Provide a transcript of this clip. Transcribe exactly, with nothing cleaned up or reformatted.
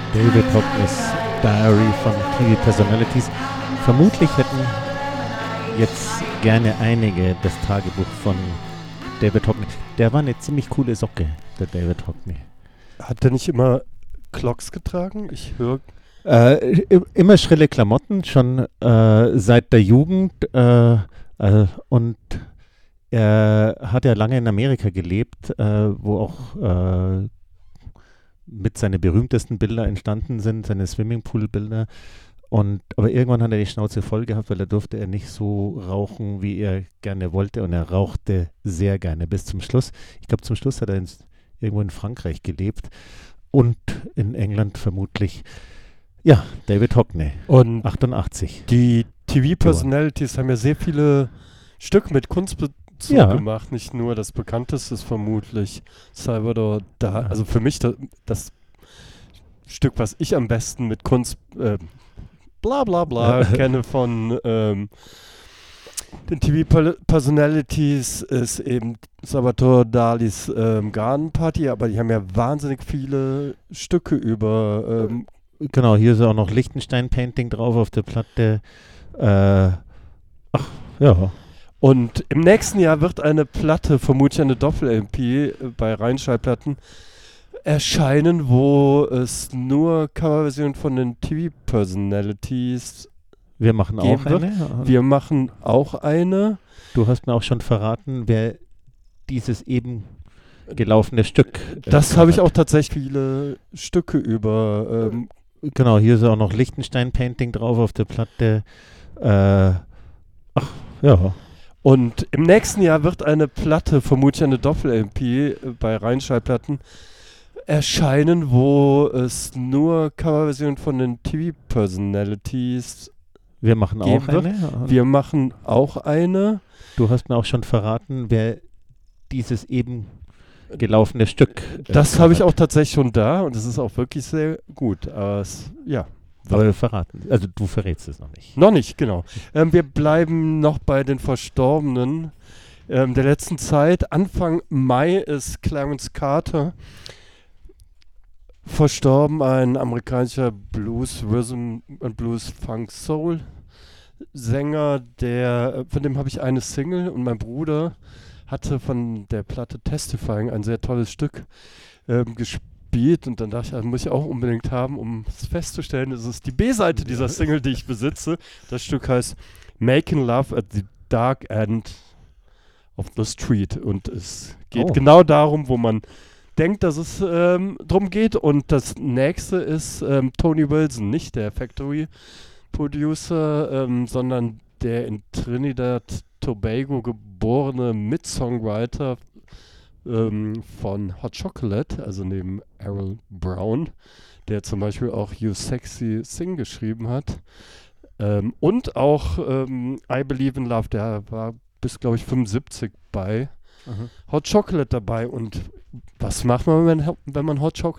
David Hockneys Diary von T V Personalities. Vermutlich hätten jetzt gerne einige das Tagebuch von David Hockney. Der war eine ziemlich coole Socke, der David Hockney. Hat der nicht immer Clocks getragen? Ich höre... Äh, immer schrille Klamotten, schon äh, seit der Jugend. Äh, äh, und er hat ja lange in Amerika gelebt, äh, wo auch äh, mit seine berühmtesten Bilder entstanden sind, seine Swimmingpool-Bilder. Und, aber irgendwann hat er die Schnauze voll gehabt, weil da durfte er nicht so rauchen, wie er gerne wollte. Und er rauchte sehr gerne bis zum Schluss. Ich glaube, zum Schluss hat er in, irgendwo in Frankreich gelebt und in England vermutlich. Ja, David Hockney, Und achtundachtzig. die T V-Personalities haben ja sehr viele Stücke mit Kunstbezug Ja. gemacht. Nicht nur das bekannteste ist vermutlich Salvador Dali. Also für mich das, das Stück, was ich am besten mit Kunst äh, bla bla bla kenne von ähm, den T V-Personalities, ist eben Salvador Dalis ähm, Garden Party, aber die haben ja wahnsinnig viele Stücke über ähm, Genau, hier ist auch noch Lichtenstein-Painting drauf auf der Platte. Äh, ach, ja. Und im nächsten Jahr wird eine Platte, vermutlich eine Doppel-L P äh, bei Rheinschallplatten, erscheinen, wo es nur Coverversionen von den T V-Personalities Wir machen geben auch wird. eine. Wir machen auch eine. Du hast mir auch schon verraten, wer dieses eben gelaufene Stück. äh, Das habe ich hat. auch tatsächlich viele Stücke über. Ähm, Genau, hier ist auch noch Lichtenstein-Painting drauf auf der Platte. Äh, ach, ja. und im nächsten Jahr wird eine Platte, vermutlich eine Doppel-L P äh, bei Rheinschallplatten, erscheinen, wo es nur Coverversionen von den T V-Personalities Wir machen geben auch wird. eine. Wir machen auch eine. Du hast mir auch schon verraten, wer dieses eben gelaufene Stück. äh, Das habe ich hat. auch tatsächlich schon da und es ist auch wirklich sehr gut. Aber es, ja, Aber wir verraten. Also du verrätst es noch nicht. noch nicht, genau. Ähm, wir bleiben noch bei den Verstorbenen ähm, der letzten Zeit. Anfang Mai ist Clarence Carter verstorben, ein amerikanischer Blues, Rhythm und Blues, Funk, Soul Sänger, der, von dem habe ich eine Single und mein Bruder hatte von der Platte Testifying ein sehr tolles Stück ähm, gespielt und dann dachte ich, das muss ich auch unbedingt haben, um es festzustellen, es ist die B-Seite dieser Single, die ich besitze. Das Stück heißt Making Love at the Dark End of the Street und es geht Oh. genau darum, wo man denkt, dass es ähm, drum geht und das nächste ist ähm, Tony Wilson, nicht der Factory Producer, ähm, sondern der in Trinidad Tobago geborene Mitsongwriter ähm, von Hot Chocolate, also neben Errol Brown, der zum Beispiel auch You Sexy Thing geschrieben hat. Ähm, und auch ähm, I Believe in Love, der war bis, glaube ich, fünfundsiebzig bei Hot Chocolate dabei. Und was macht man, wenn, wenn man Hot Chocolate